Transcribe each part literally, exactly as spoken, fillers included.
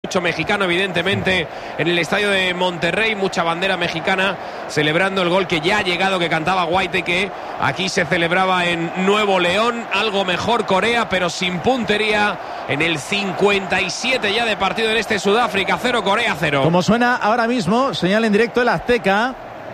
Mucho mexicano, evidentemente, en el estadio de Monterrey, mucha bandera mexicana celebrando el gol que ya ha llegado, que cantaba Guaite, que aquí se celebraba en Nuevo León. Algo mejor Corea, pero sin puntería en el cincuenta y siete ya de partido en este Sudáfrica. Cero, Corea cero. Como suena ahora mismo, señal en directo el Azteca.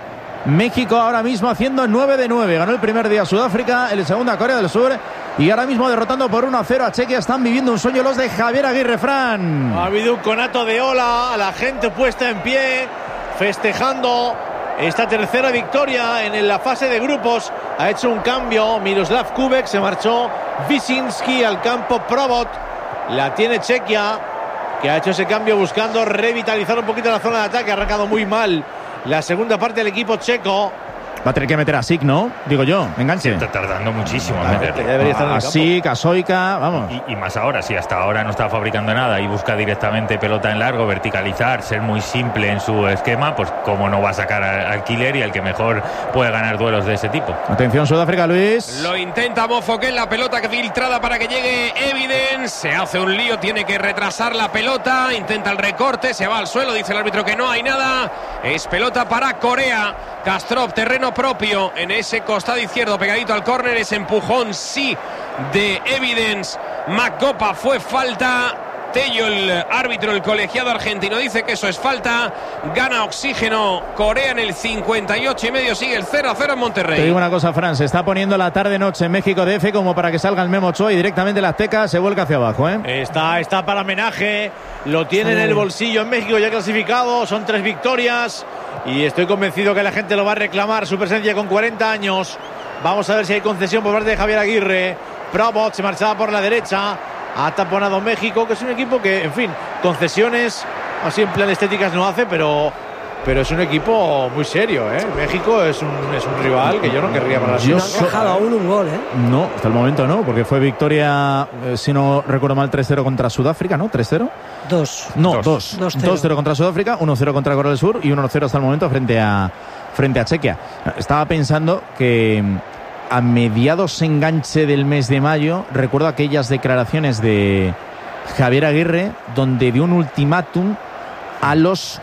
México ahora mismo haciendo nueve de nueve. Ganó el primer día Sudáfrica, el segundo a Corea del Sur. Y ahora mismo derrotando por uno a cero a Chequia. Están viviendo un sueño los de Javier Aguirre, Fran. Ha habido un conato de ola, a la gente puesta en pie, festejando esta tercera victoria en la fase de grupos. Ha hecho un cambio Miroslav Kubek, se marchó Wyszynski al campo. Probot la tiene Chequia, que ha hecho ese cambio buscando revitalizar un poquito la zona de ataque. Ha arrancado muy mal la segunda parte del equipo checo. Va a tener que meter a Sik, ¿no? Digo yo, enganche. Sí, está tardando muchísimo a meterlo. A, a Sik, a Soika, vamos. Y, y más ahora, si hasta ahora no está fabricando nada y busca directamente pelota en largo, verticalizar, ser muy simple en su esquema, pues cómo no va a sacar al killer y al que mejor puede ganar duelos de ese tipo. Atención Sudáfrica, Luis. Lo intenta Mofoken, la pelota filtrada para que llegue Evidence. Se hace un lío, tiene que retrasar la pelota, intenta el recorte, se va al suelo, dice el árbitro que no hay nada. Es pelota para Corea. Kastrov, terreno propio en ese costado izquierdo, pegadito al córner. Ese empujón sí de Evidence. Macopa, fue falta. Tello, el árbitro, el colegiado argentino, dice que eso es falta. Gana oxígeno Corea en el cincuenta y ocho y medio. Sigue el cero a cero en Monterrey. Te digo una cosa, Fran, se está poniendo la tarde-noche en México D F como para que salga el Memo Ochoa y directamente la Azteca se vuelca hacia abajo, ¿eh? Está, está para homenaje. Lo tiene en el bolsillo en México, ya clasificado. Son tres victorias. Y estoy convencido que la gente lo va a reclamar, su presencia con cuarenta años. Vamos a ver si hay concesión por parte de Javier Aguirre. Probot se marchaba por la derecha. Ha taponado México, que es un equipo que, en fin, concesiones así en plan estéticas no hace, pero, pero es un equipo muy serio, ¿eh? México es un, es un rival que yo no querría para la No han dejado aún un gol, ¿eh? No, hasta el momento no, porque fue victoria, eh, si no recuerdo mal, tres cero contra Sudáfrica, ¿no? ¿tres cero? Dos. No, dos. dos cero contra Sudáfrica, uno cero contra Corea del Sur y uno cero hasta el momento frente a, frente a Chequia. Estaba pensando que a mediados enganche del mes de mayo, recuerdo aquellas declaraciones de Javier Aguirre donde dio un ultimátum a los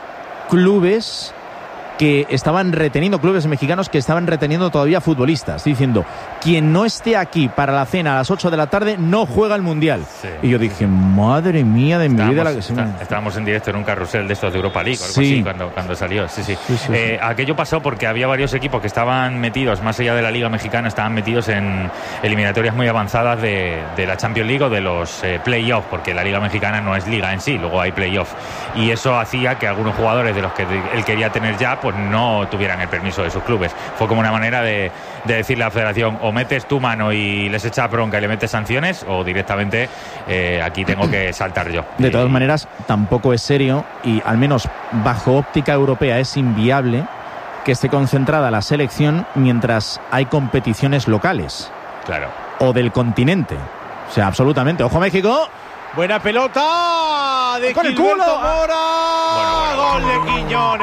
clubes que estaban reteniendo, clubes mexicanos que estaban reteniendo todavía futbolistas, diciendo: quien no esté aquí para la cena a las ocho de la tarde no juega el Mundial. Sí. Y yo dije, madre mía de mi estábamos, vida. La que está, se... Estábamos en directo en un carrusel de estos de Europa League o algo sí. así cuando, cuando salió. Sí, sí. sí, sí, eh, sí. Aquello pasó porque había varios equipos que estaban metidos, más allá de la Liga Mexicana, estaban metidos en eliminatorias muy avanzadas de, de la Champions League o de los eh, playoffs, porque la Liga Mexicana no es liga en sí, luego hay playoffs. Y eso hacía que algunos jugadores de los que él quería tener ya, pues no tuvieran el permiso de sus clubes. Fue como una manera de, de decirle a la federación: o metes tu mano y les echas bronca y le metes sanciones, o directamente eh, aquí tengo que saltar yo. De todas maneras, tampoco es serio, y al menos bajo óptica europea es inviable que esté concentrada la selección mientras hay competiciones locales. Claro. O del continente. O sea, absolutamente. ¡Ojo, México! Buena pelota de ¡con el Gilberto culo! Mora. Bueno, bueno, Gol de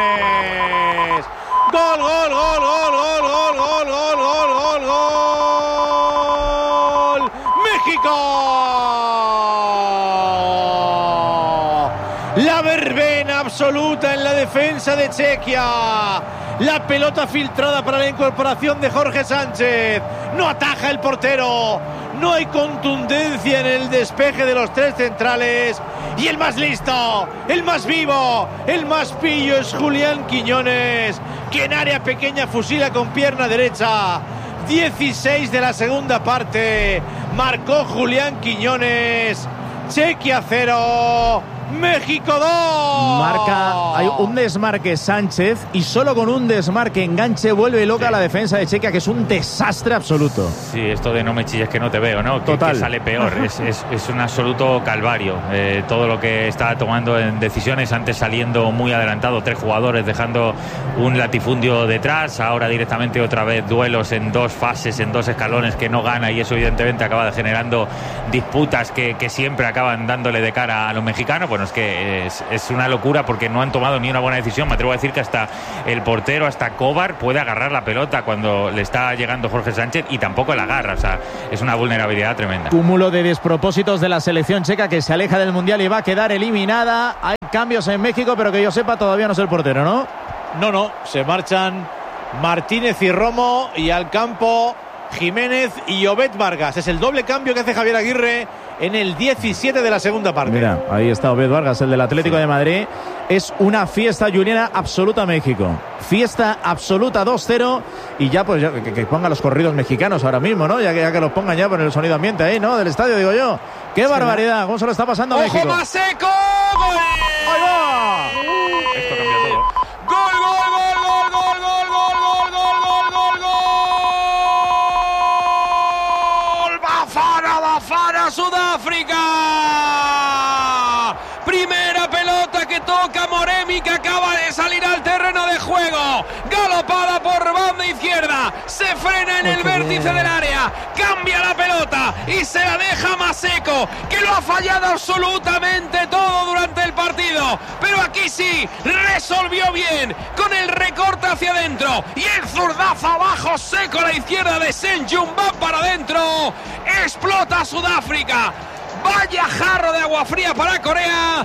Quiñones. Gol, gol, gol, gol, gol, gol, gol, gol, gol, gol, gol. México. La verbena absoluta en la defensa de Chequia. La pelota filtrada para la incorporación de Jorge Sánchez. No ataja el portero. No hay contundencia en el despeje de los tres centrales. Y el más listo, el más vivo, el más pillo es Julián Quiñones, que en área pequeña fusila con pierna derecha. dieciséis de la segunda parte. Marcó Julián Quiñones. Chequia cero. México dos. Marca, hay un desmarque Sánchez y solo con un desmarque enganche vuelve loca sí. la defensa de Chequia, que es un desastre absoluto. Sí, esto de no me chilles que no te veo, ¿no? Total. Que, que sale peor, es, es, es un absoluto calvario. Eh, todo lo que está tomando en decisiones, antes saliendo muy adelantado, tres jugadores dejando un latifundio detrás, ahora directamente otra vez duelos en dos fases, en dos escalones que no gana, y eso evidentemente acaba generando disputas que, que siempre acaban dándole de cara a los mexicanos. Bueno, es que es, es una locura porque no han tomado ni una buena decisión. Me atrevo a decir que hasta el portero, hasta Kovar, puede agarrar la pelota cuando le está llegando Jorge Sánchez y tampoco la agarra. O sea, es una vulnerabilidad tremenda. Cúmulo de despropósitos de la selección checa, que se aleja del Mundial y va a quedar eliminada. Hay cambios en México, pero que yo sepa todavía no es el portero, ¿no? No, no, se marchan Martínez y Romo y al campo Jiménez y Obed Vargas. Es el doble cambio que hace Javier Aguirre en el diecisiete de la segunda parte. Mira, ahí está Obed Vargas, el del Atlético sí. de Madrid. Es una fiesta, Juliana, absoluta México. Fiesta absoluta, dos cero. Y ya, pues, ya, que, que pongan los corridos mexicanos ahora mismo, ¿no? Ya que, ya que los pongan ya por el sonido ambiente ahí, ¿no? Del estadio, digo yo. ¡Qué sí, barbaridad! ¿Cómo se lo está pasando a México? ¡Ojo, Maseco! ¡Gol! ¡Ahí va! Esto cambia todo. ¡Gol, gol, gol, gol, gol, gol, gol, gol, gol, gol, gol! ¡Bafana, Bafana, Sudáfrica! Primera pelota que toca Moremi, que acaba de salir al terreno de juego. Galopada por banda izquierda. Se frena en el vértice del área. Cambia la pelota y se la deja Maseco, que lo ha fallado absolutamente todo durante el partido. Pero aquí sí, resolvió bien con el recorte hacia adentro. Y el zurdazo abajo seco a la izquierda de Senjun va para adentro. Explota Sudáfrica. Vaya jarro de agua fría para Corea.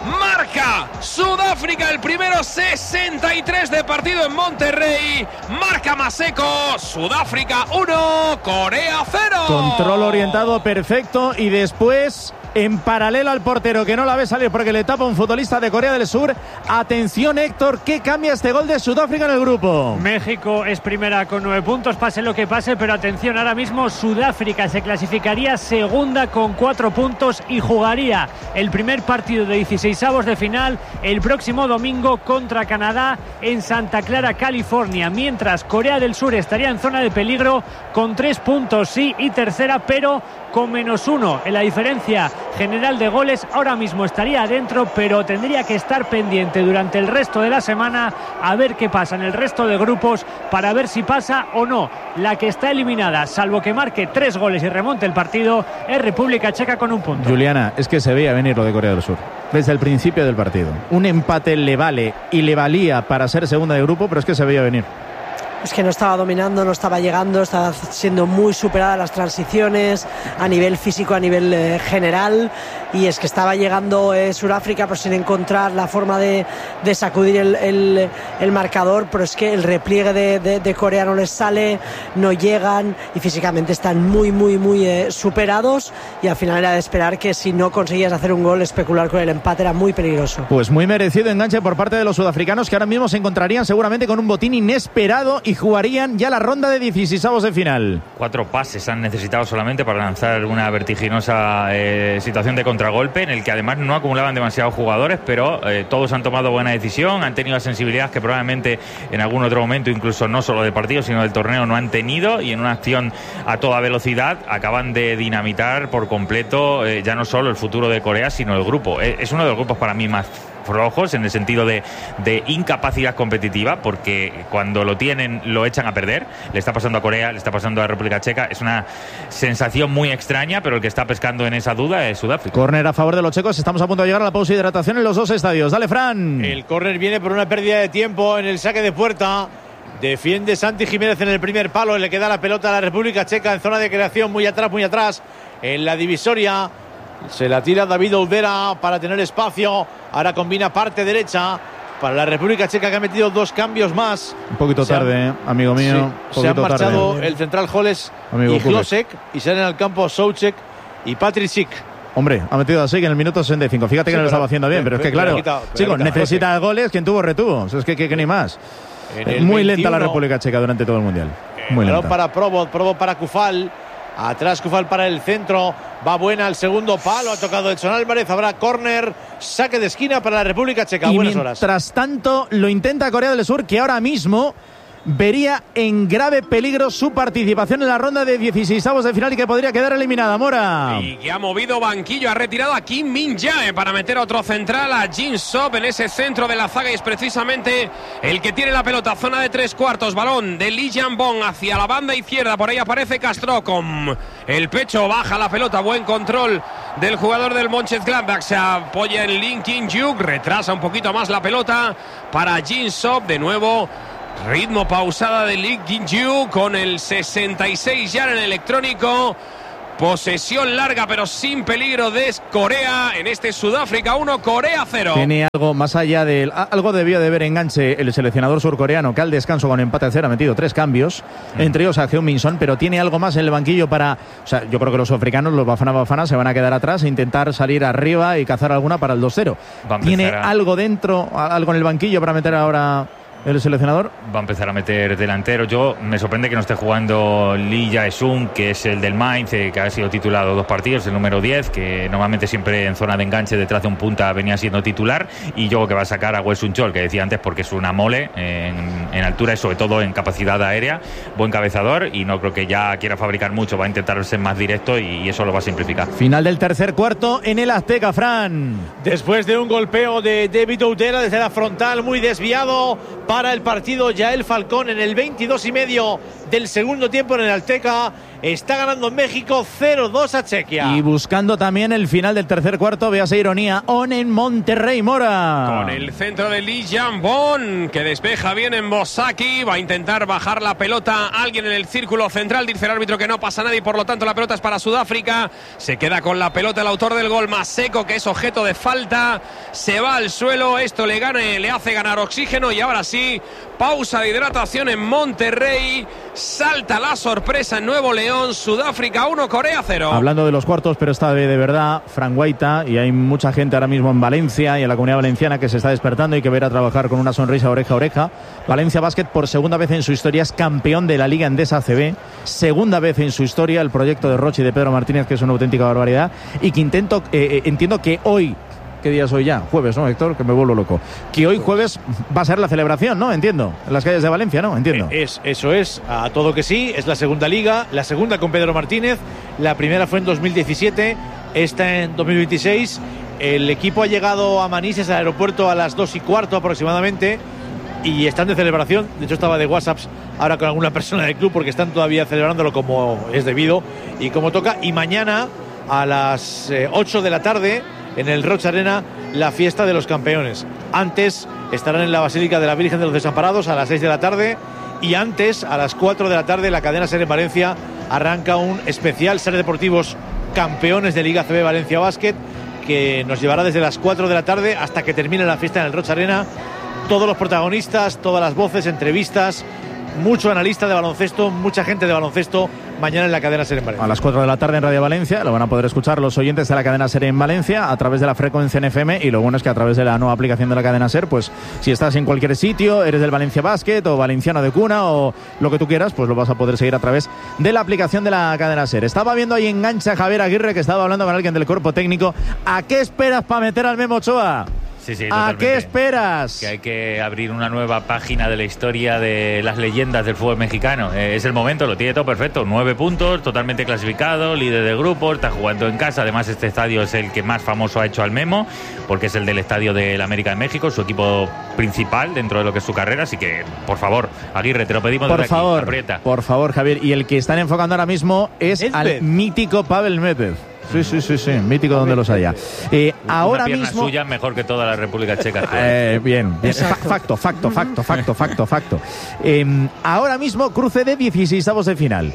Marca Sudáfrica el primero, sesenta y tres de partido en Monterrey. Marca Maseco. Sudáfrica uno, Corea cero. Control orientado perfecto y después en paralelo al portero, que no la ve salir porque le tapa un futbolista de Corea del Sur. Atención, Héctor, ¿qué cambia este gol de Sudáfrica en el grupo? México es primera con nueve puntos, pase lo que pase, pero atención, ahora mismo Sudáfrica se clasificaría segunda con cuatro puntos y jugaría el primer partido de dieciseisavos de final el próximo domingo contra Canadá en Santa Clara, California, mientras Corea del Sur estaría en zona de peligro con tres puntos, sí, y tercera, pero con menos uno en la diferencia general de goles. Ahora mismo estaría adentro, pero tendría que estar pendiente durante el resto de la semana a ver qué pasa en el resto de grupos para ver si pasa o no. La que está eliminada, salvo que marque tres goles y remonte el partido, es República Checa con un punto. Juliana, es que se veía venir lo de Corea del Sur desde el principio del partido. Un empate le vale y le valía para ser segunda de grupo, pero es que se veía venir. Es que no estaba dominando, no estaba llegando, estaba siendo muy superada las transiciones a nivel físico, a nivel eh, general, y es que estaba llegando eh, Sudáfrica pues sin encontrar la forma de, de sacudir el, el, el marcador, pero es que el repliegue de, de, de Corea no les sale, no llegan y físicamente están muy muy muy eh, superados, y al final era de esperar que si no conseguías hacer un gol, especular con el empate era muy peligroso. Pues muy merecido enganche por parte de los sudafricanos, que ahora mismo se encontrarían seguramente con un botín inesperado y jugarían ya la ronda de dieciseisavos de final. Cuatro pases han necesitado solamente para lanzar una vertiginosa eh, situación de contragolpe, en el que además no acumulaban demasiados jugadores, pero eh, todos han tomado buena decisión, han tenido la sensibilidad que probablemente en algún otro momento, incluso no solo del partido sino del torneo, no han tenido, y en una acción a toda velocidad acaban de dinamitar por completo eh, ya no solo el futuro de Corea sino el grupo. Eh, es uno de los grupos para mí más flojos en el sentido de, de incapacidad competitiva, porque cuando lo tienen lo echan a perder. Le está pasando a Corea, le está pasando a República Checa. Es una sensación muy extraña, pero el que está pescando en esa duda es Sudáfrica. Córner a favor de los checos. Estamos a punto de llegar a la pausa de hidratación en los dos estadios. Dale, Fran. El córner viene por una pérdida de tiempo en el saque de puerta. Defiende Santi Jiménez en el primer palo, le queda la pelota a la República Checa en zona de creación, muy atrás, muy atrás en la divisoria. Se la tira David Oudera para tener espacio. Ahora combina parte derecha para la República Checa, que ha metido dos cambios más. Un poquito se tarde, han, amigo mío. Sí, se han marchado tarde. El central Holes y Glosek, y salen al campo Soucek y Patrick Schick. Hombre, ha metido a Schick en el minuto sesenta y cinco. Fíjate sí, que no lo estaba haciendo bien, pero, pero es que claro, quitado, chicos, necesita goles, quien tuvo retuvo. Es que, que, que ni más. Muy lenta la República Checa durante todo el Mundial. Muy lenta. Para Provo, Provo para Kufal. Atrás Kufal para el centro. Va buena al segundo palo. Ha tocado Edson Álvarez. Habrá córner. Saque de esquina para la República Checa. Y Buenas mientras horas. tanto lo intenta Corea del Sur, que ahora mismo vería en grave peligro su participación en la ronda de dieciseisavos de final y que podría quedar eliminada. Mora. Y que ha movido banquillo, ha retirado a Kim Min-jae para meter otro central, a Jin Sop en ese centro de la zaga, y es precisamente el que tiene la pelota. Zona de tres cuartos, balón de Lee Jang-bong hacia la banda izquierda, por ahí aparece Castro con el pecho, baja la pelota, buen control del jugador del Mönchengladbach, se apoya en Lee Kin-juk, retrasa un poquito más la pelota para Jin Sop, de nuevo ritmo pausada de Lee Kin-juk con el sesenta y seis ya en el electrónico Posesión larga pero sin peligro de Corea en este Sudáfrica uno, Corea cero. Tiene algo más allá del... Algo debió de ver enganche el seleccionador surcoreano, que al descanso con empate a cero ha metido tres cambios, mm. entre ellos a Heung-min Son, pero tiene algo más en el banquillo para... O sea, yo creo que los sudafricanos, los Bafana Bafana, se van a quedar atrás e intentar salir arriba y cazar alguna para el dos cero. ¿Tiene a... algo dentro, algo en el banquillo para meter ahora el seleccionador? Va a empezar a meter delantero. Yo me sorprende que no esté jugando Lee Jae-sung, que es el del Mainz, que ha sido titulado dos partidos, el número diez, que normalmente siempre en zona de enganche detrás de un punta venía siendo titular, y yo que va a sacar a Wessun Chol, que decía antes, porque es una mole en, en altura y sobre todo en capacidad aérea, buen cabezador, y no creo que ya quiera fabricar mucho, va a intentar ser más directo y, y eso lo va a simplificar. Final del tercer cuarto en el Azteca, Fran. Después de un golpeo de David Outera desde la frontal, muy desviado para el partido, Yael Falcón en el veintidós y medio del segundo tiempo en el Azteca. Está ganando México cero dos a Chequia. Y buscando también el final del tercer cuarto, véase ironía, on en Monterrey, Mora. Con el centro de Lee Jambon, que despeja bien en Bosaki, va a intentar bajar la pelota alguien en el círculo central, dice el árbitro que no pasa nada y por lo tanto la pelota es para Sudáfrica. Se queda con la pelota el autor del gol, Maseko, que es objeto de falta, se va al suelo, esto le gane, le hace ganar oxígeno y ahora sí, pausa de hidratación en Monterrey, salta la sorpresa en Nuevo León. Sudáfrica uno, Corea cero. Hablando de los cuartos, pero esta de, de verdad, Fran Guaita, y hay mucha gente ahora mismo en Valencia y en la Comunidad Valenciana que se está despertando y que verá trabajar con una sonrisa oreja a oreja. Valencia Basket, por segunda vez en su historia, es campeón de la Liga Endesa A C B. Segunda vez en su historia el proyecto de Rochi y de Pedro Martínez, que es una auténtica barbaridad. Y que intento, eh, entiendo que hoy... ¿Qué día es hoy ya? Jueves, ¿no, Héctor? Que me vuelvo loco. Que hoy jueves va a ser la celebración, ¿no? Entiendo. En las calles de Valencia, ¿no? Entiendo. Es, eso es, a todo que sí. Es la segunda liga, la segunda con Pedro Martínez. La primera fue en dos mil diecisiete, esta en dos mil veintiséis. El equipo ha llegado a Manises, al aeropuerto, a las dos y cuarto aproximadamente. Y están de celebración. De hecho, estaba de WhatsApps ahora con alguna persona del club porque están todavía celebrándolo como es debido y como toca. Y mañana a las eh, ocho de la tarde... en el Roch Arena, la fiesta de los campeones. Antes estarán en la Basílica de la Virgen de los Desamparados a las seis de la tarde y antes, a las cuatro de la tarde, la cadena SER en Valencia arranca un especial SER Deportivos Campeones de Liga A C B Valencia Basket, que nos llevará desde las cuatro de la tarde hasta que termine la fiesta en el Roch Arena. Todos los protagonistas, todas las voces, entrevistas, mucho analista de baloncesto, mucha gente de baloncesto mañana en la cadena SER en Valencia. A las cuatro de la tarde en Radio Valencia lo van a poder escuchar los oyentes de la cadena SER en Valencia a través de la frecuencia en F M, y lo bueno es que a través de la nueva aplicación de la cadena SER, pues si estás en cualquier sitio, eres del Valencia Basket o valenciano de cuna o lo que tú quieras, pues lo vas a poder seguir a través de la aplicación de la cadena SER. Estaba viendo ahí engancha Javier Aguirre, que estaba hablando con alguien del cuerpo técnico. ¿A qué esperas para meter al Memo Ochoa? Sí, sí, ¿A qué esperas? Que hay que abrir una nueva página de la historia de las leyendas del fútbol mexicano. Eh, es el momento, lo tiene todo perfecto. Nueve puntos, totalmente clasificado, líder de grupo, está jugando en casa. Además, este estadio es el que más famoso ha hecho al Memo, porque es el del estadio del América de México, su equipo principal dentro de lo que es su carrera. Así que, por favor, Aguirre, te lo pedimos por desde favor, aquí. Aprieta. Por favor, Javier. Y el que están enfocando ahora mismo es Elved. al mítico Pavel Medvedev. Sí, sí, sí, sí, mítico donde los haya. Eh, ahora Una pierna mismo suya mejor que toda la República Checa. Eh, bien, bien. Fa- facto, facto, facto, facto, facto, facto. Eh, ahora mismo cruce de dieciseisavos de final.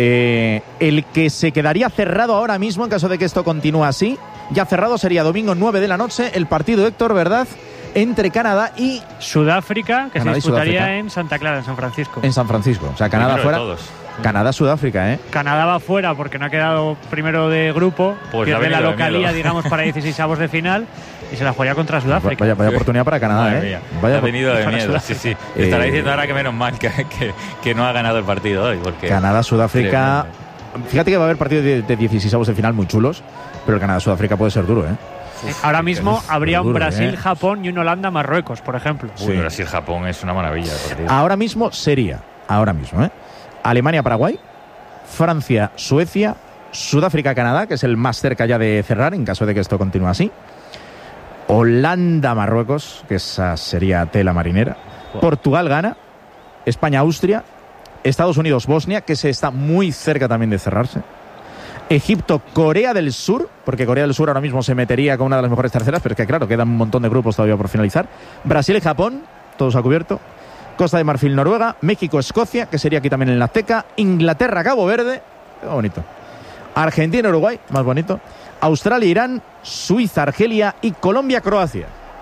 Eh, el que se quedaría cerrado ahora mismo, en caso de que esto continúe así, ya cerrado sería domingo nueve de la noche, el partido, Héctor, ¿verdad?, entre Canadá y Sudáfrica, que Canadá se y disputaría Sudáfrica. en Santa Clara, en San Francisco. En San Francisco. O sea, Canadá Primero de fuera. todos. Canadá-Sudáfrica, ¿eh? Canadá va fuera porque no ha quedado primero de grupo, Pues pierde ha la venido de localía, miedo. digamos, para dieciseisavos de final y se la juega contra Sudáfrica. Vaya, vaya oportunidad para Canadá, Madre ¿eh? mía, Vaya ha venido de para miedo, sí, Sudáfrica. sí. Eh, Estará diciendo ahora que menos mal que, que, que no ha ganado el partido hoy. Porque Canadá-Sudáfrica. Fíjate que va a haber partidos de, de dieciseisavos de final muy chulos, pero el Canadá-Sudáfrica puede ser duro, ¿eh? Ahora mismo habría un duro, Brasil-Japón y un Holanda-Marruecos, por ejemplo. Uy, Sí. Brasil-Japón es una maravilla de partido. Ahora mismo sería, ahora mismo, ¿eh? Alemania-Paraguay, Francia-Suecia, Sudáfrica-Canadá, que es el más cerca ya de cerrar en caso de que esto continúe así. Holanda-Marruecos, que esa sería tela marinera. Wow. Portugal-Ghana, España-Austria, Estados Unidos-Bosnia, que se está muy cerca también de cerrarse. Egipto-Corea del Sur, porque Corea del Sur ahora mismo se metería con una de las mejores terceras, pero es que claro, quedan un montón de grupos todavía por finalizar. Brasil y Japón, todos a cubierto. Costa de Marfil, Noruega, México, Escocia, que sería aquí también en la Azteca, Inglaterra, Cabo Verde, qué bonito. Argentina, Uruguay, más bonito. Australia, Irán, Suiza, Argelia y Colombia, Croacia.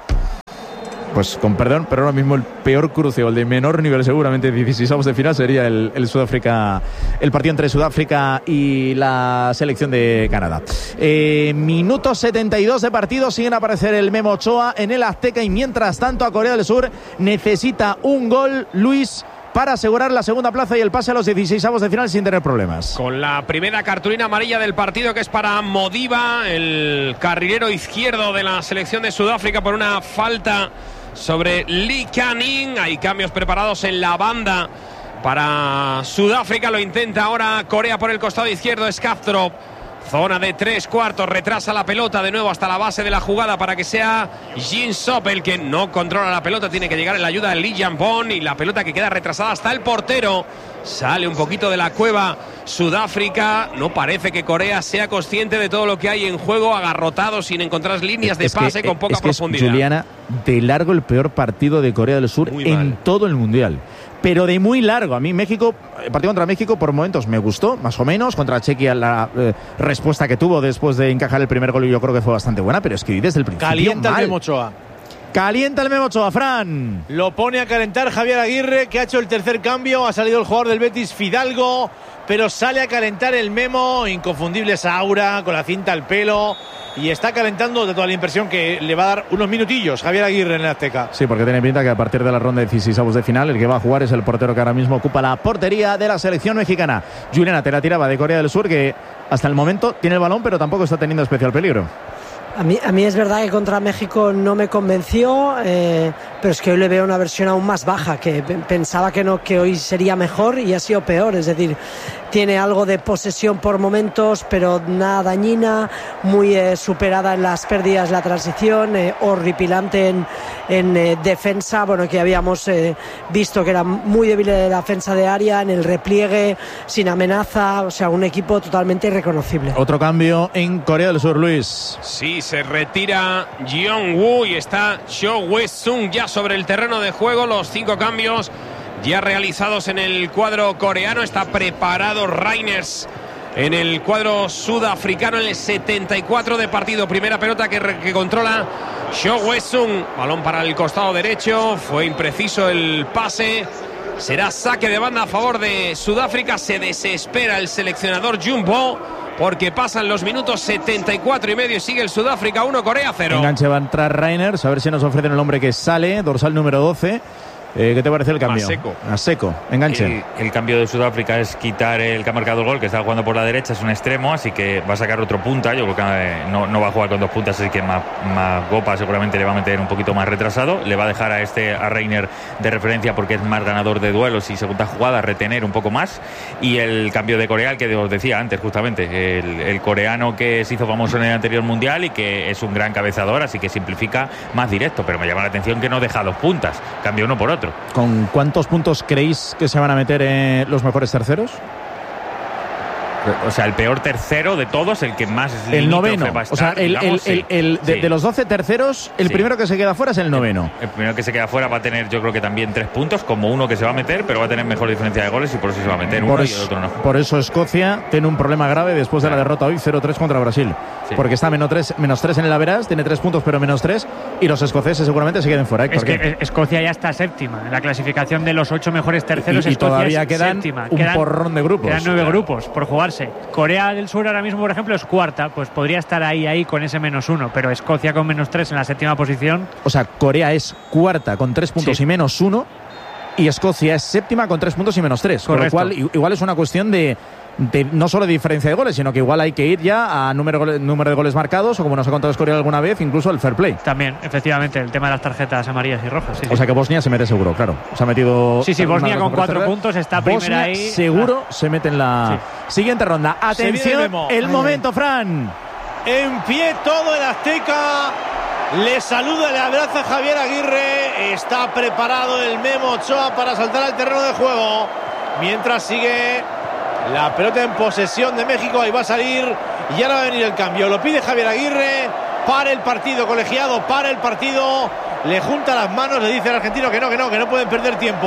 Pues con perdón, pero ahora mismo el peor cruce o el de menor nivel seguramente dieciseisavos de final sería el, el Sudáfrica, el partido entre Sudáfrica y la selección de Canadá. Eh, minuto setenta y dos de partido, siguen a aparecer el Memo Ochoa en el Azteca y mientras tanto a Corea del Sur necesita un gol, Luis, para asegurar la segunda plaza y el pase a los dieciseisavos de final sin tener problemas. Con la primera cartulina amarilla del partido, que es para Modiba, el carrilero izquierdo de la selección de Sudáfrica, por una falta sobre Lee Canning. Hay cambios preparados en la banda para Sudáfrica. Lo intenta ahora Corea por el costado izquierdo. Skaftrup, zona de tres cuartos, retrasa la pelota de nuevo hasta la base de la jugada para que sea Jin Sop el que no controla la pelota. Tiene que llegar en la ayuda de Lee Jampong y la pelota que queda retrasada hasta el portero. Sale un poquito de la cueva Sudáfrica. No parece que Corea sea consciente de todo lo que hay en juego, agarrotado sin encontrar líneas de es pase que, con poca es que profundidad. Es, Juliana, de largo el peor partido de Corea del Sur Muy en mal. todo el Mundial. Pero de muy largo. A mí México, el partido contra México por momentos me gustó, más o menos. Contra Chequia la eh, respuesta que tuvo después de encajar el primer gol yo creo que fue bastante buena, pero es que desde el principio Calienta mal. el Memo Ochoa. Calienta el Memo Ochoa, Fran. Lo pone a calentar Javier Aguirre, que ha hecho el tercer cambio. Ha salido el jugador del Betis, Fidalgo, pero sale a calentar el Memo. Inconfundible esa aura, con la cinta al pelo. Y está calentando, de toda la impresión que le va a dar unos minutillos Javier Aguirre en el Azteca. Sí, porque tiene pinta que a partir de la ronda de dieciseisavos de final el que va a jugar es el portero que ahora mismo ocupa la portería de la selección mexicana. Juliana, te la tiraba de Corea del Sur, que hasta el momento tiene el balón pero tampoco está teniendo especial peligro. A mí, a mí es verdad que contra México no me convenció, eh, pero es que hoy le veo una versión aún más baja, que pensaba que no, que hoy sería mejor y ha sido peor. Es decir, tiene algo de posesión por momentos, pero nada dañina, muy eh, superada en las pérdidas, la transición, eh, horripilante en, en eh, defensa, bueno, que habíamos eh, visto que era muy débil en la defensa de área, en el repliegue, sin amenaza, o sea, un equipo totalmente irreconocible. Otro cambio en Corea del Sur, Luis. Sí, se retira Jeong-woo y está Cho Hwe-sung ya sobre el terreno de juego. Los cinco cambios ya realizados en el cuadro coreano. Está preparado Reiners en el cuadro sudafricano en el setenta y cuatro de partido. Primera pelota que, que controla Cho Hwe-sung. Balón para el costado derecho. Fue impreciso el pase. Será saque de banda a favor de Sudáfrica. Se desespera el seleccionador Jumbo, porque pasan los minutos setenta y cuatro y medio y sigue el Sudáfrica uno, Corea cero. Enganche va a entrar Reiners, a ver si nos ofrecen el hombre que sale, dorsal número doce. Eh, ¿Qué te parece el cambio? A seco. A seco, enganche. El, el cambio de Sudáfrica es quitar el que ha marcado el gol, que está jugando por la derecha, es un extremo, así que va a sacar otro punta. Yo creo que eh, no, no va a jugar con dos puntas, así que más, más Gopa seguramente le va a meter un poquito más retrasado. Le va a dejar a este a Reiner de referencia porque es más ganador de duelos y segunda jugada, retener un poco más. Y el cambio de Corea, el que os decía antes justamente, el, el coreano que se hizo famoso en el anterior mundial y que es un gran cabezador, así que simplifica más directo, pero me llama la atención que no deja dos puntas, cambia uno por otro. ¿Con cuántos puntos creéis que se van a meter eh, los mejores terceros? O sea, el peor tercero de todos, el que más el noveno. Va a estar, o sea, el, digamos, el, sí. el, el de, Sí. de los doce terceros, el Sí. primero que se queda fuera es el noveno. El, el primero que se queda fuera va a tener, yo creo que también tres puntos, como uno que se va a meter, pero va a tener mejor diferencia de goles y por eso se va a meter Por uno eso, y el otro no. por eso Escocia tiene un problema grave después de la derrota hoy cero tres contra Brasil. Sí. Porque está menos tres, menos tres en el Averas, tiene tres puntos pero menos tres, y los escoceses seguramente se queden fuera. Es ¿Por qué? que Escocia ya está séptima en la clasificación de los ocho mejores terceros. Y- y Escocia todavía es quedan séptima. un porrón de grupos. Quedan nueve Claro. grupos por jugarse. Corea del Sur ahora mismo, por ejemplo, es cuarta, pues podría estar ahí ahí con ese menos uno, pero Escocia con menos tres en la séptima posición. O sea, Corea es cuarta con tres puntos Sí. y menos uno, y Escocia es séptima con tres puntos y menos tres. Con lo Correcto. cual, i- igual es una cuestión de, de no solo de diferencia de goles, sino que igual hay que ir ya a número, gole- número de goles marcados, o como nos ha contado Escoria alguna vez, incluso el fair play. También, efectivamente, el tema de las tarjetas amarillas y rojas. Sí, O sí. sea que Bosnia se mete seguro, claro. Se ha metido. Sí, sí, una Bosnia de las con mejores cuatro terceras. puntos está Bosnia primera ahí. seguro se mete en la siguiente ronda. Se viene Atención, el Memo. el momento, Fran. En pie todo el Azteca. Le saluda, le abraza Javier Aguirre. Está preparado el Memo Ochoa para saltar al terreno de juego. Mientras sigue la pelota en posesión de México. Ahí va a salir y ahora va a venir el cambio. Lo pide Javier Aguirre. Para el partido, colegiado, para el partido. Le junta las manos, le dice al argentino que no, que no, que no pueden perder tiempo.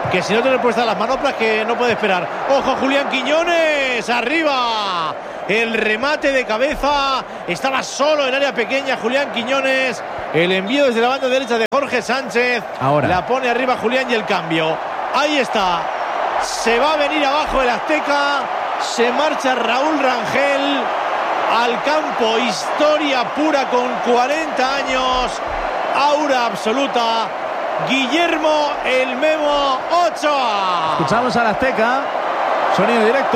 que si no te le puedes dar las manoplas, que no puede esperar. Ojo, Julián Quiñones, arriba. El remate de cabeza, estaba solo en área pequeña Julián Quiñones. El envío desde la banda derecha de Jorge Sánchez. Ahora la pone arriba Julián y el cambio. Ahí está. Se va a venir abajo el Azteca. Se marcha Raúl Rangel al campo. Historia pura con cuarenta años. Aura absoluta. Guillermo el Memo Ochoa. Escuchamos al Azteca. Sonido directo.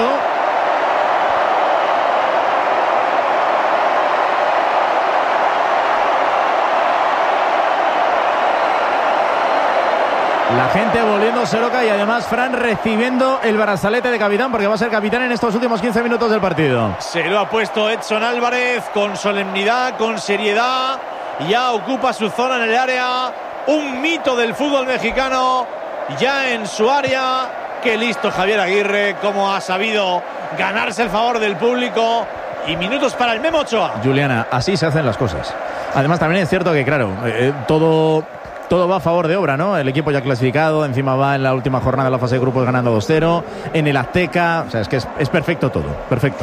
La gente volviéndose loca y además Fran recibiendo el brazalete de capitán porque va a ser capitán en estos últimos quince minutos del partido. Se lo ha puesto Edson Álvarez con solemnidad, con seriedad. Ya ocupa su zona en el área. Un mito del fútbol mexicano ya en su área. Qué listo Javier Aguirre, cómo ha sabido ganarse el favor del público. Y minutos para el Memo Ochoa. Juliana, así se hacen las cosas. Además también es cierto que claro, eh, todo... Todo va a favor de obra, ¿no? El equipo ya clasificado, encima va en la última jornada de la fase de grupos ganando dos cero, en el Azteca, o sea, es que es, es perfecto todo, perfecto.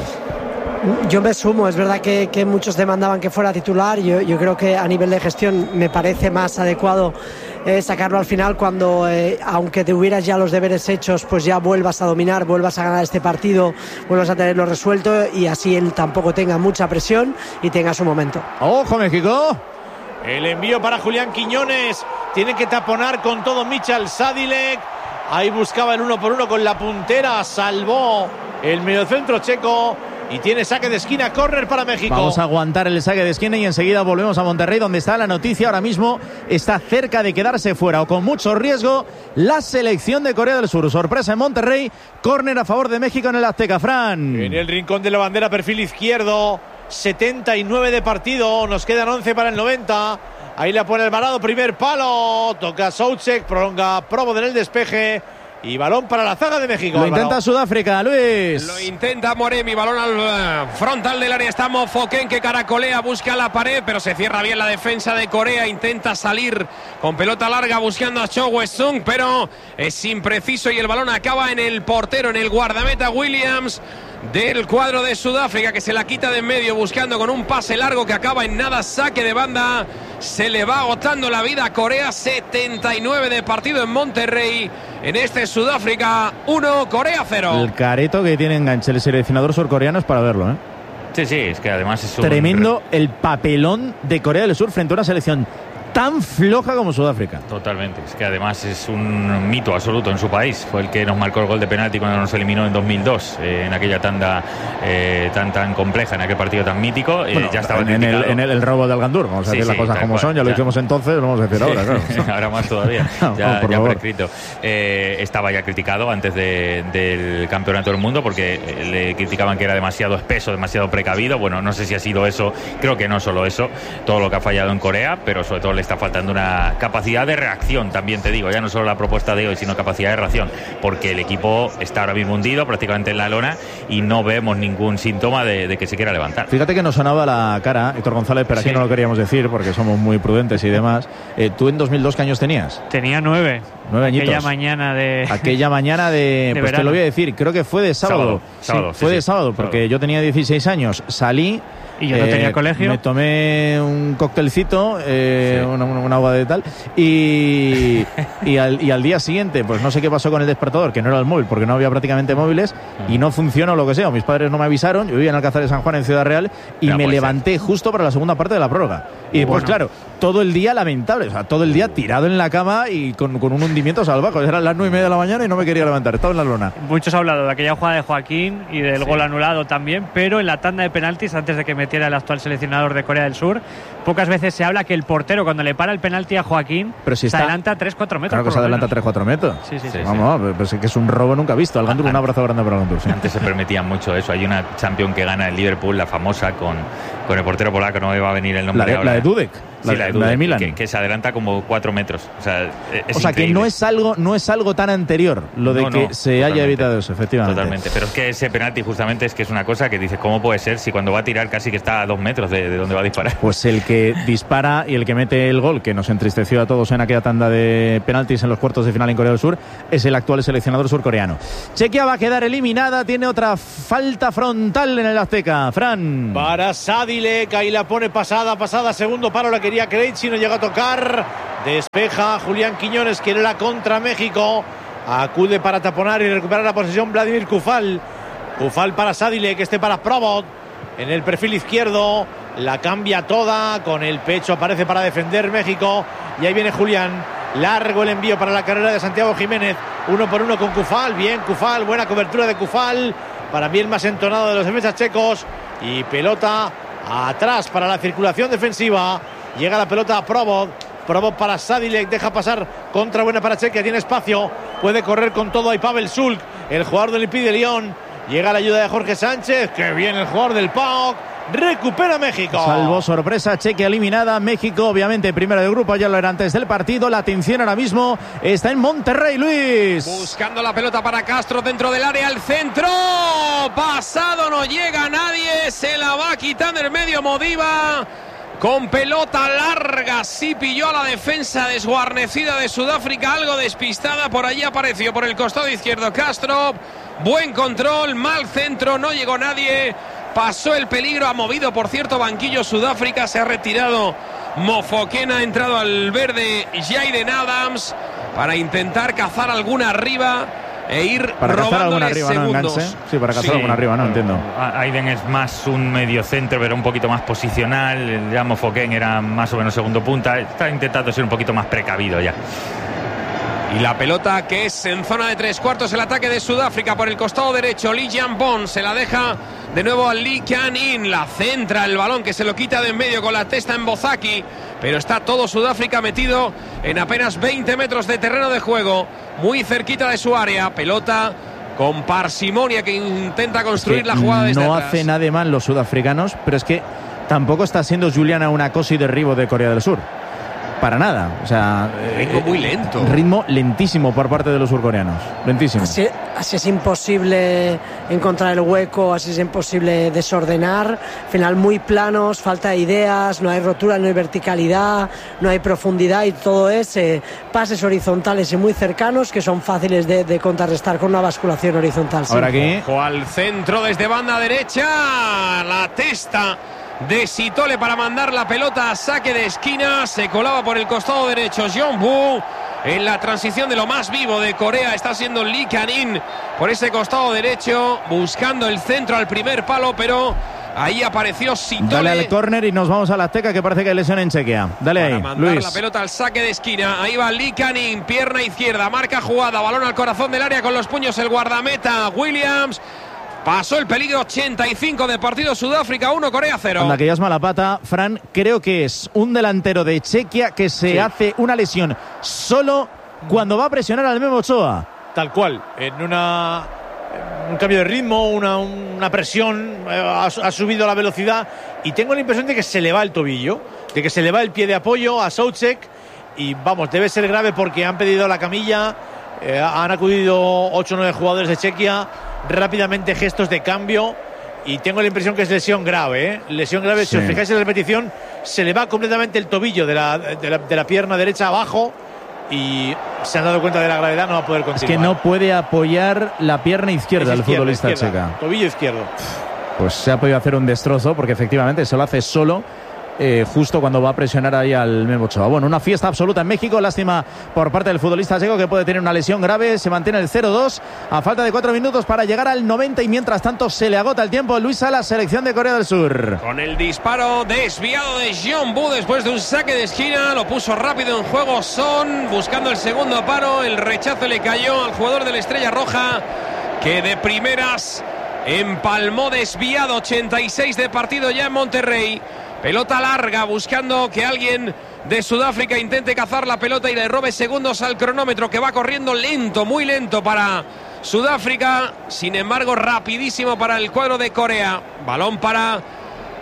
Yo me sumo, es verdad que, que muchos demandaban que fuera titular, yo, yo creo que a nivel de gestión me parece más adecuado eh, sacarlo al final cuando, eh, aunque te hubieras ya los deberes hechos, pues ya vuelvas a dominar, vuelvas a ganar este partido, vuelvas a tenerlo resuelto y así él tampoco tenga mucha presión y tenga su momento. ¡Ojo, México! El envío para Julián Quiñones. Tiene que taponar con todo Michal Sadilek. Ahí buscaba el uno por uno con la puntera. Salvó el mediocentro checo. Y tiene saque de esquina, córner para México. Vamos a aguantar el saque de esquina y enseguida volvemos a Monterrey, donde está la noticia ahora mismo. Está cerca de quedarse fuera o con mucho riesgo la selección de Corea del Sur. Sorpresa en Monterrey. Córner a favor de México en el Azteca, Fran. En el rincón de la bandera, perfil izquierdo. setenta y nueve de partido. Nos quedan once para el noventa. Ahí la pone Alvarado, primer palo. Toca Soucek, prolonga Probo en el despeje. Y balón para la zaga de México. Lo Álvaro. intenta Sudáfrica, Luis. Lo intenta Moremi, balón al uh, frontal del área. Está Mofoken que caracolea, busca la pared, pero se cierra bien la defensa de Corea. Intenta salir con pelota larga buscando a Cho Westung, pero es impreciso y el balón acaba en el portero, en el guardameta Williams del cuadro de Sudáfrica, que se la quita de en medio buscando con un pase largo que acaba en nada, saque de banda. Se le va agotando la vida a Corea. Setenta y nueve de partido en Monterrey. En este Sudáfrica uno, Corea cero. El careto que tiene enganche el seleccionador surcoreano es para verlo, ¿eh? Sí, sí, es que además es un... Tremendo el papelón de Corea del Sur frente a una selección tan floja como Sudáfrica. Totalmente, es que además es un mito absoluto en su país. Fue el que nos marcó el gol de penalti cuando nos eliminó en dos mil dos, eh, en aquella tanda eh, tan tan compleja, en aquel partido tan mítico. Eh, Bueno, ya estaba en, en, el, en el, el robo del Gandur, vamos a Sí, decir sí, las cosas tal como cual, son, ya lo ya. hicimos entonces, lo vamos a decir ahora, claro. Ahora más todavía, No, ya, por ya favor. prescrito. Eh, estaba ya criticado antes de, del campeonato del mundo porque eh, le criticaban que era demasiado espeso, demasiado precavido. Bueno, no sé si ha sido eso, creo que no solo eso, todo lo que ha fallado en Corea, pero sobre todo le está faltando una capacidad de reacción, también te digo, ya no solo la propuesta de hoy, sino capacidad de reacción, porque el equipo está ahora mismo hundido prácticamente en la lona y no vemos ningún síntoma de, de que se quiera levantar. Fíjate que nos sonaba la cara, Héctor González, pero aquí Sí. no lo queríamos decir porque somos muy prudentes y demás. Eh, ¿Tú en dos mil dos qué años tenías? Tenía nueve. Nueve añitos. Aquella mañana de... Aquella mañana de... De pues te verano. lo voy a decir, creo que fue de sábado. Sábado, sábado, Sí, sí, fue sí. de sábado, porque Sábado. yo tenía dieciséis años, salí... Y yo no tenía colegio. Me tomé un coctelcito, eh, Sí. una, una agua de tal, y, y, al, y al día siguiente, pues no sé qué pasó con el despertador, que no era el móvil, porque no había prácticamente móviles, y no funcionó lo que sea. Mis padres no me avisaron, yo vivía en Alcázar de San Juan, en Ciudad Real, y No me puede levanté justo para la segunda parte de la prórroga. Y después, Bueno. claro, todo el día lamentable, o sea, todo el día tirado en la cama y con, con un hundimiento salvaje. Eran las nueve y media de la mañana y no me quería levantar, estaba en la lona. Muchos han hablado de aquella jugada de Joaquín y del Sí. gol anulado también, pero en la tanda de penaltis, antes de que metiera el actual seleccionador de Corea del Sur, pocas veces se habla que el portero, cuando le para el penalti a Joaquín, Pero si se está- adelanta tres cuatro metros. Claro que por se lo adelanta menos. tres cuatro metros. Sí, sí, sí. Sí. Vamos, pero es que es un robo nunca visto. Al Gandur, un abrazo grande para el Gandur. Sí. Antes se permitían mucho eso. Hay una Champions que gana el Liverpool, la famosa, con, con el portero polaco, no me va a venir el La nombre de, ahora. la de Dudek, la, Sí, de, la de Dudek, Milan. Que, que se adelanta como cuatro metros. O sea, es o sea, que increíble. no es algo no es algo tan anterior lo de No, que no, se haya totalmente. evitado eso, efectivamente. Totalmente, pero es que ese penalti justamente es que es una cosa que dices, ¿cómo puede ser si cuando va a tirar casi que está a dos metros de, de donde va a disparar? Pues el que que dispara y el que mete el gol, que nos entristeció a todos en aquella tanda de penaltis en los cuartos de final en Corea del Sur, es el actual seleccionador surcoreano. Chequia va a quedar eliminada, tiene otra falta frontal en el Azteca. Fran. Para Sadilek, ahí la pone pasada, pasada, segundo palo, la quería Krejci, no llega a tocar. Despeja Julián Quiñones, quiere la contra México. Acude para taponar y recuperar la posesión Vladimir Kufal. Kufal para Sadilek, este para Probot. En el perfil izquierdo, la cambia toda, con el pecho aparece para defender México. Y ahí viene Julián, largo el envío para la carrera de Santiago Jiménez. Uno por uno con Kufal, bien Kufal, buena cobertura de Kufal. Para mí el más entonado de los defensas checos. Y pelota atrás para la circulación defensiva. Llega la pelota a Probot. Probot para Sadilek, deja pasar, contra buena para Chequia, tiene espacio, puede correr con todo. Ahí Pavel Sulk, el jugador del Olympique de Lyon. Llega la ayuda de Jorge Sánchez, que viene el jugador del P A O K. Recupera México. Salvo sorpresa, Chequia eliminada. México, obviamente, primero del grupo, ya lo era antes del partido. La atención ahora mismo está en Monterrey, Luis. Buscando la pelota para Castro dentro del área, al centro. Pasado, no llega nadie. Se la va quitando el medio Modiva. Con pelota larga, sí pilló a la defensa desguarnecida de Sudáfrica, algo despistada. Por allí apareció por el costado izquierdo Castro. Buen control, mal centro, no llegó nadie. Pasó el peligro, ha movido, por cierto, banquillo Sudáfrica. Se ha retirado Mofoken, ha entrado al verde Jaden Adams para intentar cazar alguna arriba e ir para cazar alguna arriba, segundos. ¿no? Enganche. Sí, para cazar sí. alguna arriba, no entiendo. Aiden es más un medio centro, pero un poquito más posicional. Ya Mofoken era más o menos segundo punta. Está intentando ser un poquito más precavido ya. Y la pelota que es en zona de tres cuartos, el ataque de Sudáfrica por el costado derecho. Lee Jan-bon se la deja de nuevo a Lee Kyan-in. La centra el balón, que se lo quita de en medio con la testa en Bozaki. Pero está todo Sudáfrica metido en apenas veinte metros de terreno de juego, muy cerquita de su área. Pelota con parsimonia que intenta construir es que la jugada desde no atrás. hace nada de mal los sudafricanos, pero es que tampoco está siendo Juliana una cosa y derribo de Corea del Sur. Para nada, o sea, ritmo muy lento, ritmo lentísimo por parte de los surcoreanos, lentísimo. Así, así es imposible encontrar el hueco, así es imposible desordenar. Al final muy planos, falta de ideas, no hay rotura, no hay verticalidad, no hay profundidad, y todo es eh, pases horizontales y muy cercanos que son fáciles de, de contrarrestar con una basculación horizontal. Ahora aquí, ojo al centro desde banda derecha, la testa de Sitole para mandar la pelota a saque de esquina. Se colaba por el costado derecho Jeonbu. En la transición de lo más vivo de Corea está siendo Lee Kyan-in por ese costado derecho, buscando el centro al primer palo, pero ahí apareció Sitole. Dale al córner y nos vamos a la Azteca, que parece que hay lesión en Chequia. Dale para ahí, mandar Luis. la pelota al saque de esquina. Ahí va Lee Kyan-in, pierna izquierda, marca jugada, balón al corazón del área con los puños el guardameta Williams. Pasó el peligro, ochenta y cinco de partido, Sudáfrica uno, Corea cero. Anda, que ya es mala pata, Fran. Creo que es un delantero de Chequia que se sí. hace una lesión solo cuando va a presionar al Memo Ochoa. Tal cual, en una un cambio de ritmo, una, una presión, eh, ha, ha subido la velocidad y tengo la impresión de que se le va el tobillo, de que se le va el pie de apoyo a Souček, y vamos, debe ser grave porque han pedido la camilla, eh, han acudido ocho o nueve jugadores de Chequia, rápidamente gestos de cambio, y tengo la impresión que es lesión grave, ¿eh? lesión grave, sí. Si os fijáis en la repetición, se le va completamente el tobillo de la, de la, de la pierna derecha abajo, y se han dado cuenta de la gravedad, no va a poder continuar. Es que no puede apoyar la pierna izquierda del futbolista izquierda, checa. Tobillo izquierdo. Pues se ha podido hacer un destrozo, porque efectivamente se lo hace solo, eh, justo cuando va a presionar ahí al Memo Ochoa. Bueno, una fiesta absoluta en México. Lástima por parte del futbolista checo, que puede tener una lesión grave. Se mantiene el cero dos a falta de cuatro minutos para llegar al noventa, y mientras tanto se le agota el tiempo. Luis Salas, selección de Corea del Sur. Con el disparo desviado de Jeonbu después de un saque de esquina, lo puso rápido en juego Son, buscando el segundo paro. El rechazo le cayó al jugador de la Estrella Roja, que de primeras empalmó desviado. Ochenta y seis de partido ya en Monterrey. Pelota larga, buscando que alguien de Sudáfrica intente cazar la pelota y le robe segundos al cronómetro, que va corriendo lento, muy lento para Sudáfrica. Sin embargo, rapidísimo para el cuadro de Corea. Balón para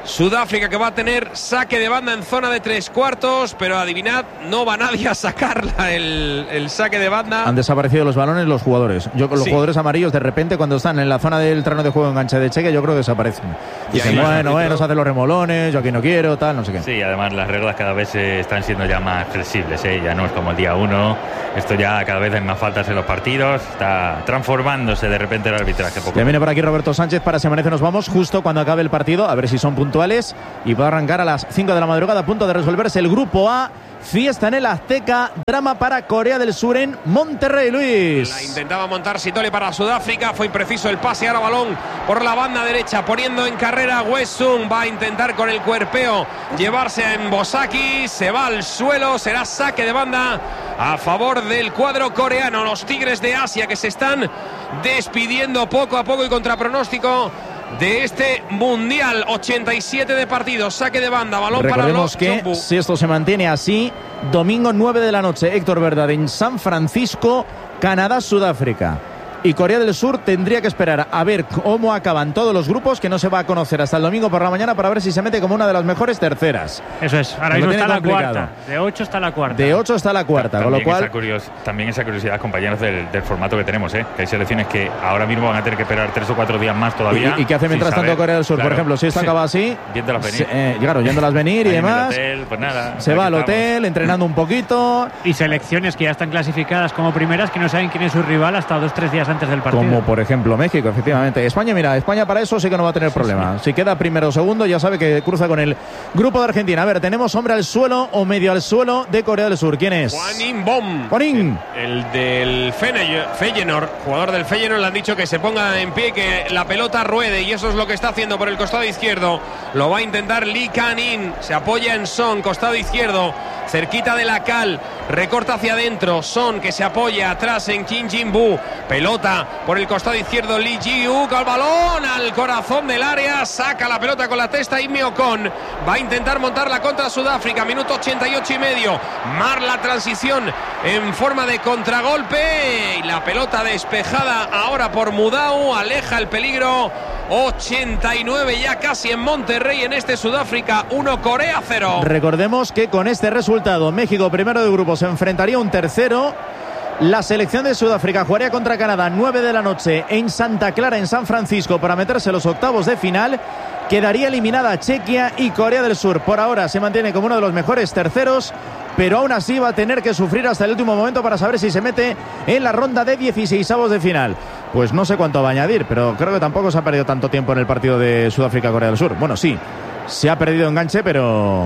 Sudáfrica, que va a tener saque de banda en zona de tres cuartos, pero adivinad, no va nadie a sacarla el, el saque de banda. Han desaparecido los balones los jugadores. Yo con los sí. jugadores amarillos, de repente, cuando están en la zona del terreno de juego enganche de Chequia, yo creo que desaparecen. Y dicen, bueno, bueno, se hacen los remolones, yo aquí no quiero, tal, no sé qué. Sí, además las reglas cada vez eh, están siendo ya más flexibles, ¿eh? Ya no es como el día uno. Esto ya cada vez hay más faltas en los partidos. Está transformándose de repente el arbitraje. Poco Ya viene por aquí Roberto Sánchez para Se Amanece. Nos vamos justo cuando acabe el partido, a ver si son puntuales. Y va a arrancar a las cinco de la madrugada, a punto de resolverse el grupo A. Fiesta en el Azteca, drama para Corea del Sur en Monterrey, Luis. La intentaba montar Sitole para Sudáfrica, fue impreciso el pase, ahora balón por la banda derecha, poniendo en carrera Wesung, va a intentar con el cuerpeo llevarse a Mbosaki, se va al suelo, será saque de banda a favor del cuadro coreano. Los Tigres de Asia que se están despidiendo poco a poco y contra pronóstico de este Mundial. Ochenta y siete de partidos, saque de banda, balón Recordemos para los que si esto se mantiene así, domingo nueve de la noche, Héctor Verdad, en San Francisco, Canadá, Sudáfrica. Y Corea del Sur tendría que esperar a ver cómo acaban todos los grupos, que no se va a conocer hasta el domingo por la mañana, para ver si se mete como una de las mejores terceras. Eso es, ahora mismo está la cuarta. De ocho está la cuarta. De ocho está la cuarta, también con lo cual... Esa curios, también esa curiosidad, compañeros, del, del formato que tenemos, ¿eh? Que hay selecciones que ahora mismo van a tener que esperar tres o cuatro días más todavía. ¿Y, y qué hace mientras tanto Corea del Sur? Claro. Por ejemplo, si esto acaba así... Viéndolas venir. Se, eh, claro, yéndolas venir y demás. Hotel, pues nada, se va al hotel, entrenando un poquito. Y selecciones que ya están clasificadas como primeras, que no saben quién es su rival hasta dos o tres días antes del partido. Como por ejemplo México, efectivamente. España, mira, España para eso sí que no va a tener sí, problema. Sí. Si queda primero o segundo, ya sabe que cruza con el grupo de Argentina. A ver, tenemos hombre al suelo o medio al suelo de Corea del Sur. ¿Quién es? Hwan-in Bom. Hwan-in. El, el del Feyenoord, jugador del Feyenoord, le han dicho que se ponga en pie, que la pelota ruede, y eso es lo que está haciendo por el costado izquierdo. Lo va a intentar Lee Kan-in. Se apoya en Son, costado izquierdo, cerquita de la cal, recorta hacia adentro. Son, que se apoya atrás en Kim Jin-bu. Pelota por el costado izquierdo, Lee Ji-wook al balón, al corazón del área, saca la pelota con la testa y Meokon va a intentar montarla contra Sudáfrica. Minuto ochenta y ocho y medio. Mar la transición en forma de contragolpe y la pelota despejada ahora por Mudau, aleja el peligro. ochenta y nueve ya casi en Monterrey, en este Sudáfrica uno, Corea cero. Recordemos que con este resultado México, primero de grupo, se enfrentaría a un tercero. La selección de Sudáfrica jugaría contra Canadá nueve de la noche en Santa Clara, en San Francisco, para meterse en los octavos de final. Quedaría eliminada Chequia, y Corea del Sur por ahora se mantiene como uno de los mejores terceros, pero aún así va a tener que sufrir hasta el último momento para saber si se mete en la ronda de dieciseisavos de final. Pues no sé cuánto va a añadir, pero creo que tampoco se ha perdido tanto tiempo en el partido de Sudáfrica-Corea del Sur. Bueno, sí, se ha perdido enganche, pero...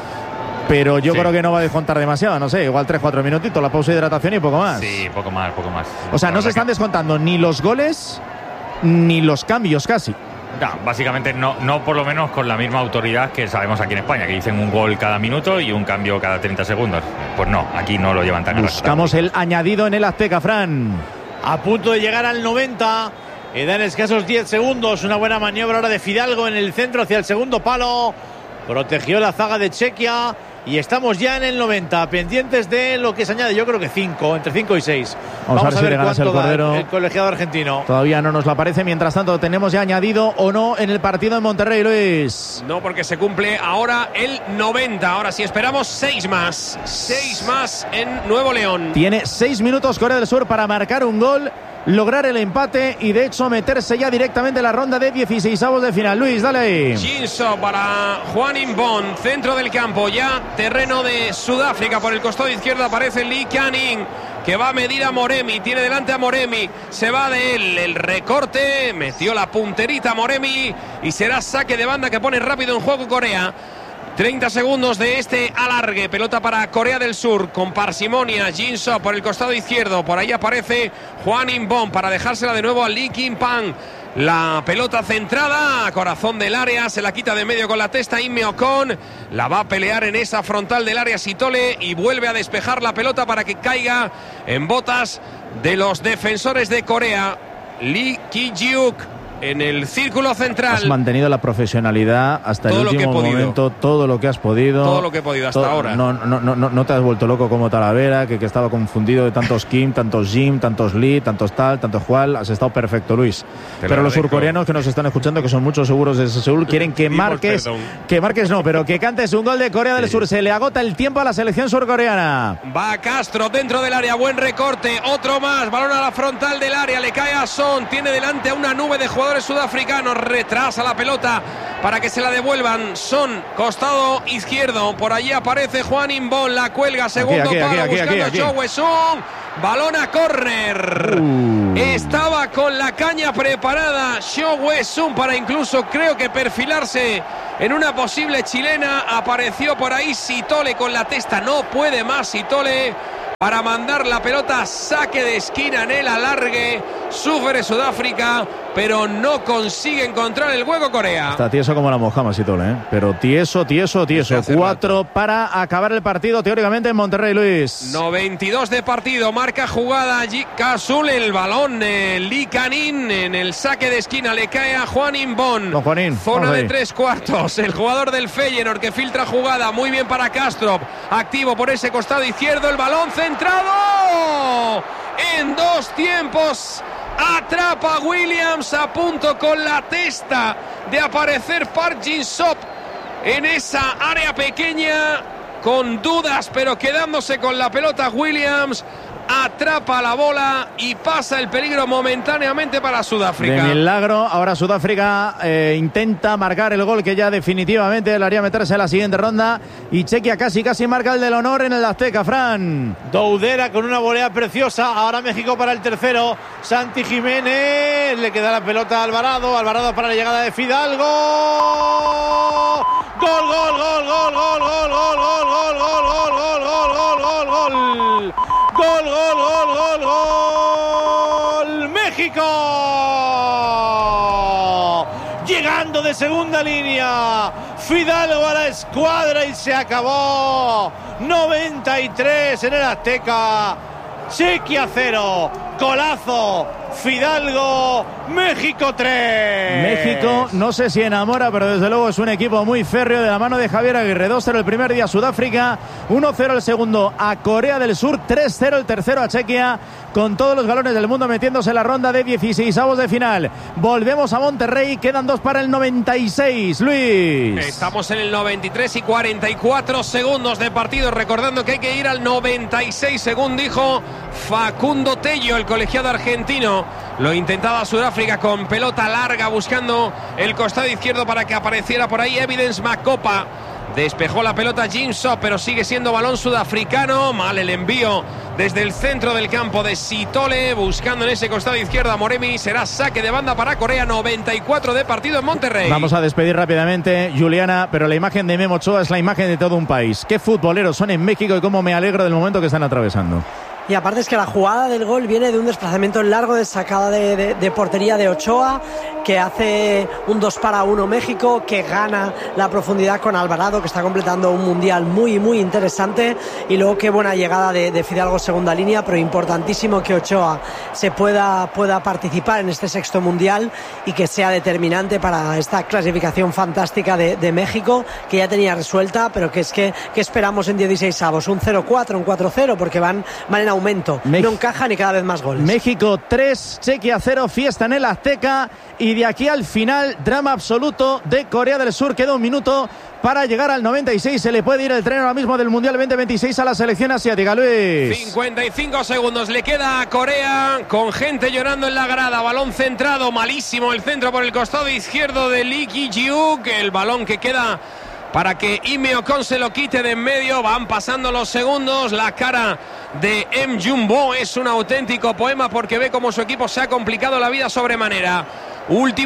Pero yo sí. creo que no va a descontar demasiado, no sé, igual tres cuatro minutitos, la pausa de hidratación y poco más. Sí, poco más, poco más. O sea, no se están descontando ni los goles ni los cambios casi. No, básicamente no, no por lo menos con la misma autoridad que sabemos aquí en España, que dicen un gol cada minuto y un cambio cada treinta segundos. Pues no, aquí no lo llevan tan rápido. Buscamos el añadido en el Azteca, Fran. A punto de llegar al noventa. Quedan escasos diez segundos. Una buena maniobra ahora de Fidalgo en el centro hacia el segundo palo. Protegió la zaga de Chequia. Y estamos ya en el noventa, pendientes de lo que se añade. Yo creo que cinco, entre cinco y seis. Vamos, Vamos a ver, a ver si cuánto el, da el, el colegiado argentino. Todavía no nos lo aparece. Mientras tanto, tenemos ya añadido o no en el partido en Monterrey, Luis. No, porque se cumple ahora el noventa. Ahora sí esperamos seis más. Seis más en Nuevo León. Tiene seis minutos Corea del Sur para marcar un gol, lograr el empate y de hecho meterse ya directamente en la ronda de dieciseisavos de final. Luis, dale ahí. Jinso para Hwan-in Bom, centro del campo, ya terreno de Sudáfrica. Por el costado izquierdo aparece Lee Kan-in, que va a medir a Moremi, tiene delante a Moremi, se va de él, el recorte, metió la punterita a Moremi y será saque de banda que pone rápido en juego Corea. treinta segundos de este alargue, pelota para Corea del Sur con parsimonia. Jin-soo por el costado izquierdo, por ahí aparece Hwan-in Bom para dejársela de nuevo a Lee Kim-pan. La pelota centrada, corazón del área, se la quita de medio con la testa Im Meokon, la va a pelear en esa frontal del área Sitole y vuelve a despejar la pelota para que caiga en botas de los defensores de Corea. Lee Ki-jiuk en el círculo central. Has mantenido la profesionalidad hasta todo el último momento, todo lo que has podido. Todo lo que he podido hasta todo, ahora. No, no, no, no, no te has vuelto loco como Talavera, que, que estaba confundido de tantos Kim, tantos Jim, tantos Lee, tantos tal, tantos Juan. Has estado perfecto, Luis. Te pero los surcoreanos que nos están escuchando, que son muchos seguros de Seúl, quieren que marques, perdón. que marques no, pero que cantes un gol de Corea del sí. Sur. Se le agota el tiempo a la selección surcoreana. Va Castro dentro del área, buen recorte, otro más, balón a la frontal del área, le cae a Son, tiene delante a una nube de jugadores sudafricanos, retrasa la pelota para que se la devuelvan. Son, costado izquierdo, por allí aparece Juan Imbón, la cuelga, segundo aquí, aquí, palo, aquí, buscando aquí, aquí, aquí. a Cho Hue-Sung, balón a córner. Uh. Estaba con la caña preparada Cho Hue-Sung para incluso, creo que perfilarse en una posible chilena. Apareció por ahí Sitole con la testa, no puede más Sitole para mandar la pelota, saque de esquina en el alargue. Sufre Sudáfrica, pero no consigue encontrar el hueco Corea. Está tieso como la mojama Sitole, ¿eh? Pero tieso, tieso, tieso. Cuatro rato. Para acabar el partido, teóricamente en Monterrey, Luis. noventa y dos de partido, marca jugada allí Casul, el balón, eh, Lee Canin en el saque de esquina, le cae a Juan Imbón. Con Juanín. Zona de tres cuartos, el jugador del Feyenoord que filtra jugada, muy bien para Castro, activo por ese costado izquierdo, el balón centrado en dos tiempos. Atrapa Williams, a punto con la testa de aparecer Park Jin-sop en esa área pequeña, con dudas pero quedándose con la pelota. Williams atrapa la bola y pasa el peligro momentáneamente para Sudáfrica. De milagro, ahora Sudáfrica eh, intenta marcar el gol que ya definitivamente le haría meterse en la siguiente ronda, y Chequia casi casi marca el del honor en el Azteca, Fran. Doudera con una volea preciosa, ahora México para el tercero, Santi Jiménez, le queda la pelota a Alvarado, Alvarado para la llegada de Fidalgo. Gol, gol, gol, gol, gol, gol, gol, gol, gol, gol, gol, gol, gol, gol, gol, gol. Gol, gol, gol, gol, gol. México. Llegando de segunda línea. Fidalgo a la escuadra y se acabó. noventa y tres en el Azteca. Chequia cero. Golazo. Fidalgo, México tres. México no sé si enamora, pero desde luego es un equipo muy férreo de la mano de Javier Aguirre. dos cero el primer día Sudáfrica, uno cero el segundo a Corea del Sur, tres cero el tercero a Chequia, con todos los galones del mundo metiéndose en la ronda de dieciseisavos de final. Volvemos a Monterrey, quedan dos para el noventa y seis, Luis. Estamos en el noventa y tres y cuarenta y cuatro segundos de partido, recordando que hay que ir al noventa y seis, según dijo Facundo Tello, el colegiado argentino. Lo intentaba Sudáfrica con pelota larga, buscando el costado izquierdo para que apareciera por ahí Evidence Makopa. Despejó la pelota Jin-sop, pero sigue siendo balón sudafricano. Mal el envío desde el centro del campo de Sitole, buscando en ese costado izquierdo a Moremi. Será saque de banda para Corea, noventa y cuatro de partido en Monterrey. Vamos a despedir rápidamente, Juliana, pero la imagen de Memo Ochoa es la imagen de todo un país. Qué futboleros son en México y cómo me alegro del momento que están atravesando. Y aparte es que la jugada del gol viene de un desplazamiento largo de sacada de, de, de portería de Ochoa, que hace un dos para uno México, que gana la profundidad con Alvarado, que está completando un mundial muy muy interesante, y luego qué buena llegada de, de Fidalgo segunda línea, pero importantísimo que Ochoa se pueda, pueda participar en este sexto mundial y que sea determinante para esta clasificación fantástica de, de México, que ya tenía resuelta, pero que es que, que esperamos en dieciseisavos, un cero cuatro, un cuatro cero, porque van, van en aumento, Mex- no encajan y cada vez más goles. México tres, Chequia cero, fiesta en el Azteca, y de aquí al final drama absoluto de Corea del Sur. Queda un minuto para llegar al noventa y seis, se le puede ir el tren ahora mismo del Mundial veinte veintiséis a la selección asiática, Luis. cincuenta y cinco segundos le queda a Corea, con gente llorando en la grada, balón centrado, malísimo el centro por el costado izquierdo de Lee Ki-jiuk, el balón que queda para que Ime Ocon se lo quite de en medio. Van pasando los segundos, la cara de Em Jumbo es un auténtico poema, porque ve cómo su equipo se ha complicado la vida sobremanera. Último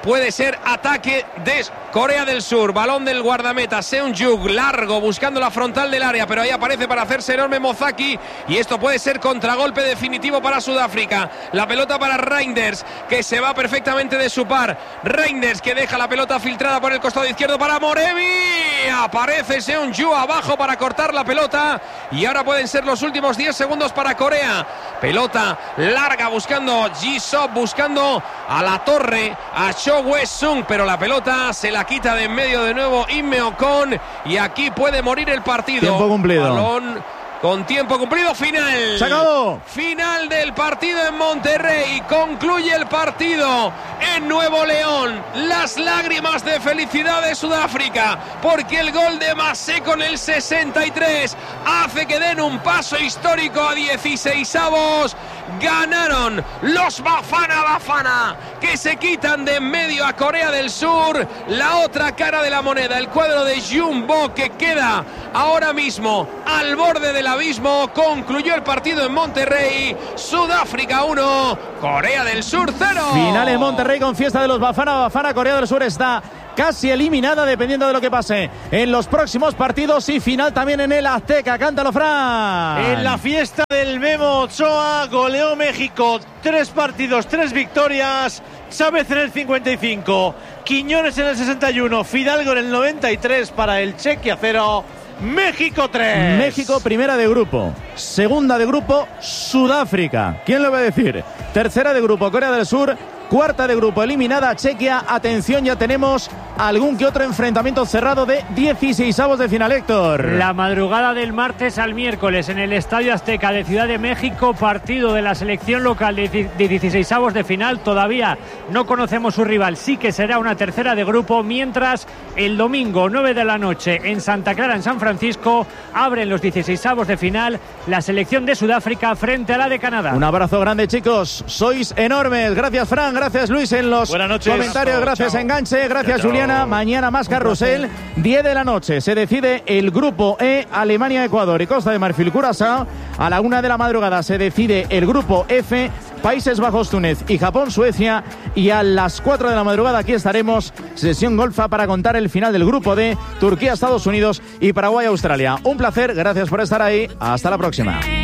puede ser ataque de Corea del Sur. Balón del guardameta Seung-juk, largo, buscando la frontal del área, pero ahí aparece para hacerse enorme Mozaki, y esto puede ser contragolpe definitivo para Sudáfrica. La pelota para Reinders, que se va perfectamente de su par. Reinders, que deja la pelota filtrada por el costado izquierdo para Morevi. Aparece Seung-juk abajo para cortar la pelota, y ahora pueden ser los últimos diez segundos para Corea. Pelota larga buscando Ji-sop, buscando a la torre, a Cho Hwe-sung, pero la pelota se la quita de en medio de nuevo Inme Ocon, y aquí puede morir el partido. Tiempo cumplido. Balón con tiempo cumplido, final. ¡Se acabó! Final del partido en Monterrey. Concluye el partido en Nuevo León. Las lágrimas de felicidad de Sudáfrica, porque el gol de Maseko en el sesenta y tres hace que den un paso histórico a dieciseisavos. Ganaron los Bafana Bafana, que se quitan de en medio a Corea del Sur. La otra cara de la moneda, el cuadro de Jumbo, que queda ahora mismo al borde del abismo. Concluyó el partido en Monterrey. Sudáfrica uno, Corea del Sur cero. Final en Monterrey con fiesta de los Bafana Bafana. Corea del Sur está casi eliminada, dependiendo de lo que pase en los próximos partidos, y final también en el Azteca. Cántalo, Fran. En la fiesta del Memo Ochoa goleó México, tres partidos, tres victorias. Chávez en el cincuenta y cinco, Quiñones en el sesenta y uno, Fidalgo en el noventa y tres para el Chequia cero, México tres. México primera de grupo, segunda de grupo Sudáfrica, ¿quién lo va a decir? Tercera de grupo Corea del Sur, cuarta de grupo eliminada Chequia. Atención, ya tenemos algún que otro enfrentamiento cerrado de dieciseisavos de final, Héctor. La madrugada del martes al miércoles en el Estadio Azteca de Ciudad de México, partido de la selección local de dieciseisavos de final. Todavía no conocemos su rival, sí que será una tercera de grupo, mientras el domingo nueve de la noche en Santa Clara, en San Francisco, abren los dieciseisavos de final la selección de Sudáfrica frente a la de Canadá. Un abrazo grande, chicos, sois enormes. Gracias, Fran, gracias, Luis, en los comentarios, gracias, chao. Enganche, gracias, chao, Juliana. Chao. Mañana más carrusel, diez de la noche se decide el grupo E, Alemania, Ecuador y Costa de Marfil, Curazao. A la una de la madrugada se decide el grupo F, Países Bajos, Túnez y Japón, Suecia. Y a las cuatro de la madrugada aquí estaremos, sesión golfa, para contar el final del grupo D, Turquía, Estados Unidos y Paraguay, Australia. Un placer, gracias por estar ahí, hasta la próxima.